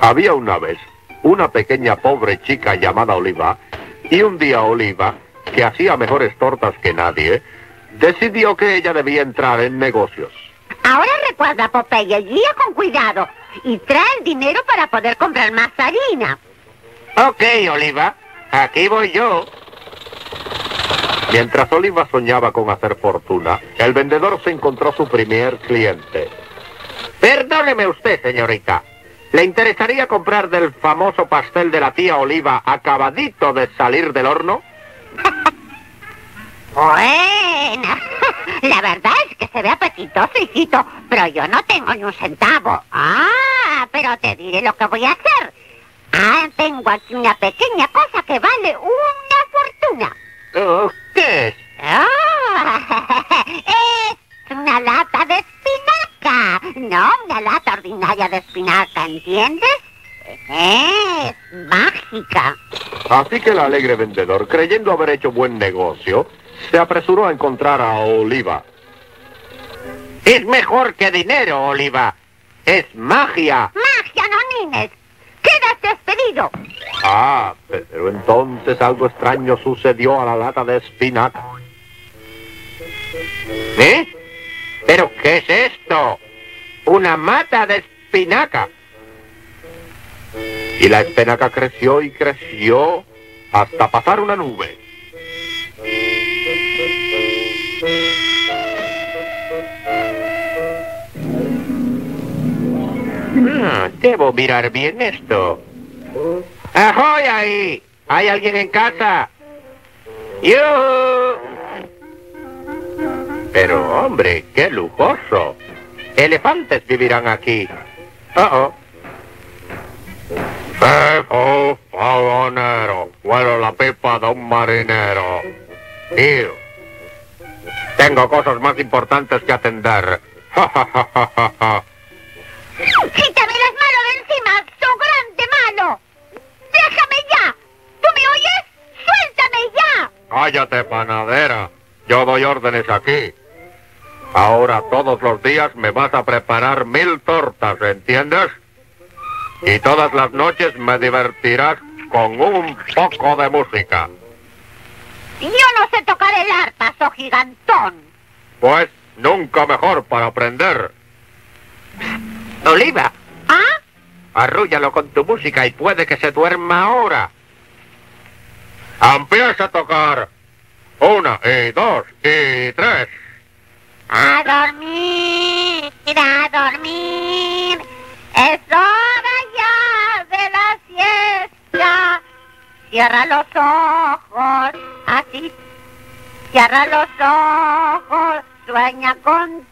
Había una vez una pequeña pobre chica llamada Oliva, y un día Oliva, que hacía mejores tortas que nadie, decidió que ella debía entrar en negocios. Ahora recuerda, Popeye, guía con cuidado y trae el dinero para poder comprar más harina. Ok, Oliva, aquí voy yo. Mientras Oliva soñaba con hacer fortuna, el vendedor se encontró su primer cliente. Perdóneme usted, señorita. ¿Le interesaría comprar del famoso pastel de la tía Oliva acabadito de salir del horno? Bueno, la verdad es que se ve apetitoso, hijito, pero yo no tengo ni un centavo. Ah, pero te diré lo que voy a hacer. Tengo aquí una pequeña cosa que vale una fortuna. ¿Qué es? Es una lata de espinaca. No una lata ordinaria de espinaca, ¿entiendes? Es mágica. Así que el alegre vendedor, creyendo haber hecho buen negocio, se apresuró a encontrar a Oliva. Es mejor que dinero, Oliva. Es magia. Magia, no nines. Quedas despedido. Pero entonces algo extraño sucedió a la lata de espinaca. ¿Eh? ¿Pero qué es esto? Una mata de espinaca. Y la espinaca creció y creció hasta pasar una nube. Debo mirar bien esto. ¡Ahoy ahí! ¿Hay alguien en casa? ¡Yuhu! Pero, hombre, qué lujoso. Elefantes vivirán aquí. Fagonero, huelo la pipa de un marinero. Ew. Tengo cosas más importantes que atender. ¡Quítame las manos de encima, su grande mano! ¡Déjame ya! ¿Tú me oyes? ¡Suéltame ya! Cállate, panadera. Yo doy órdenes aquí. Ahora todos los días me vas a preparar 1000 tortas, ¿entiendes? Y todas las noches me divertirás con un poco de música. Yo no sé tocar el arpa, so gigantón. Pues nunca mejor para aprender. Oliva. Arrúllalo con tu música y puede que se duerma ahora. Empieza a tocar. 1, y 2, y 3. A dormir, a dormir. Es hora ya de la siesta. Cierra los ojos, así. Cierra los ojos, sueña con